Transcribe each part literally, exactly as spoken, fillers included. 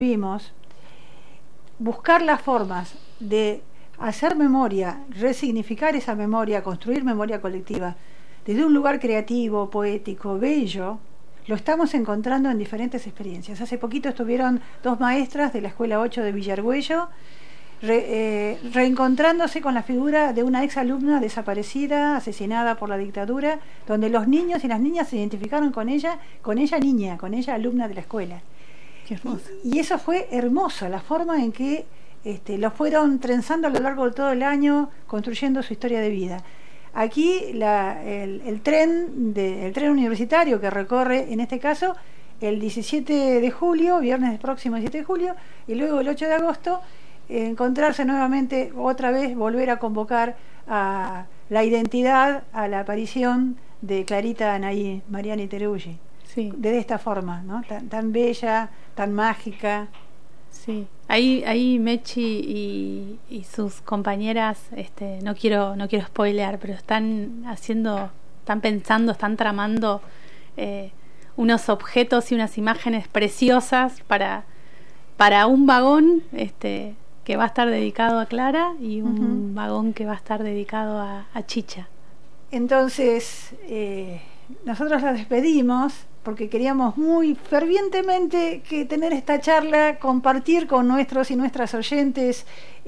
vimos, buscar las formas de hacer memoria, resignificar esa memoria, construir memoria colectiva, desde un lugar creativo, poético, bello, lo estamos encontrando en diferentes experiencias. Hace poquito estuvieron dos maestras de la Escuela ocho de Villargüello re, eh, reencontrándose con la figura de una exalumna desaparecida, asesinada por la dictadura, donde los niños y las niñas se identificaron con ella, con ella niña, con ella alumna de la escuela. Qué hermoso. Y, y eso fue hermoso, la forma en que este, lo fueron trenzando a lo largo de todo el año, construyendo su historia de vida. Aquí la, el, el, tren de, el tren universitario que recorre, en este caso, el diecisiete de julio, viernes próximo diecisiete de julio, y luego el ocho de agosto, eh, encontrarse nuevamente, otra vez, volver a convocar a la identidad, a la aparición de Clarita Anaí Mariani Teruggi. Sí. De esta forma, ¿no? Tan, tan bella, tan mágica. Sí, ahí, ahí Mechi y, y sus compañeras, este, no quiero, no quiero spoilear, pero están haciendo, están pensando, están tramando eh, unos objetos y unas imágenes preciosas para, para un vagón, este, que va a estar dedicado a Clara y un uh-huh. vagón que va a estar dedicado a, a Chicha. Entonces, eh, nosotros la despedimos porque queríamos muy fervientemente que tener esta charla, compartir con nuestros y nuestras oyentes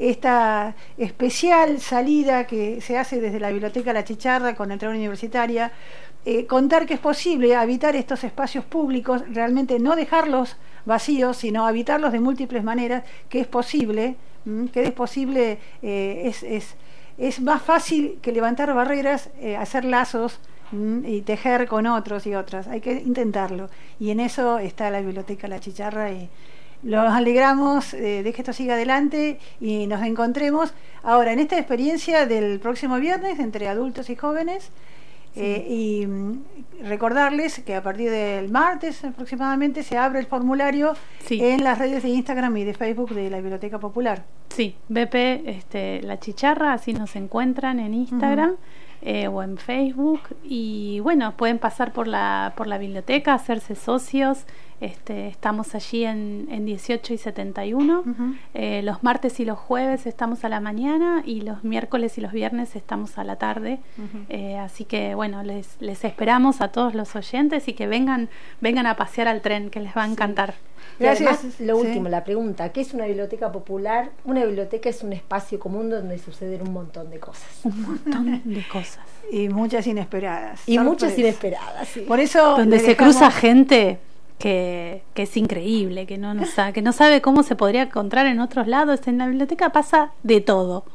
esta especial salida que se hace desde la Biblioteca La Chicharra con el tren universitaria, eh, contar que es posible habitar estos espacios públicos, realmente no dejarlos vacíos, sino habitarlos de múltiples maneras, que es posible, ¿m? que es posible, eh, es, es, es más fácil que levantar barreras, eh, hacer lazos, y tejer con otros y otras, hay que intentarlo, y en eso está la Biblioteca La Chicharra, y nos alegramos eh, de que esto siga adelante y nos encontremos ahora en esta experiencia del próximo viernes entre adultos y jóvenes. Sí. eh, y recordarles que a partir del martes aproximadamente se abre el formulario sí. en las redes de Instagram y de Facebook de la Biblioteca Popular. Sí, B P este, La Chicharra, así nos encuentran en Instagram. Uh-huh. Eh, o en Facebook, y bueno, pueden pasar por la por la biblioteca, hacerse socios. Este, estamos allí en, en dieciocho y setenta y uno. Uh-huh. eh, los martes y los jueves estamos a la mañana y los miércoles y los viernes estamos a la tarde. Uh-huh. eh, así que bueno, les, les esperamos a todos los oyentes y que vengan vengan a pasear al tren, que les va a encantar. Sí. Y Gracias. además, lo sí. último, la pregunta, ¿qué es una biblioteca popular? Una biblioteca es un espacio común donde suceden un montón de cosas. Un montón de cosas. Y muchas inesperadas. Y sorpresas. muchas inesperadas, sí. Por eso donde se dejamos... cruza gente que, que es increíble, que no, no sabe, que no sabe cómo se podría encontrar en otros lados. En la biblioteca pasa de todo.